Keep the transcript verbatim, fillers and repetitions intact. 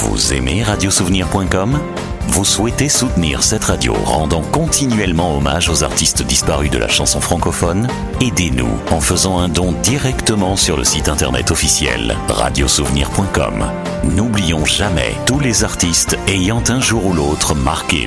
Vous aimez radiosouvenir point com ? Vous souhaitez soutenir cette radio rendant continuellement hommage aux artistes disparus de la chanson francophone ? Aidez-nous en faisant un don directement sur le site internet officiel radiosouvenir point com. N'oublions jamais tous les artistes ayant un jour ou l'autre marqué